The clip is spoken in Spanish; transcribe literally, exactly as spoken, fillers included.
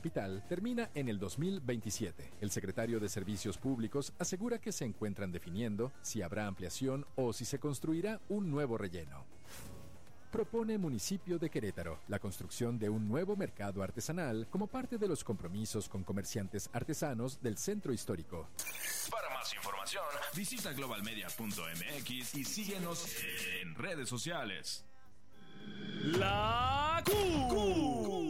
capital termina en el dos mil veintisiete. El secretario de Servicios Públicos asegura que se encuentran definiendo si habrá ampliación o si se construirá un nuevo relleno. Propone Municipio de Querétaro la construcción de un nuevo mercado artesanal como parte de los compromisos con comerciantes artesanos del centro histórico. Para más información, visita global media punto m x y síguenos en redes sociales. La Q.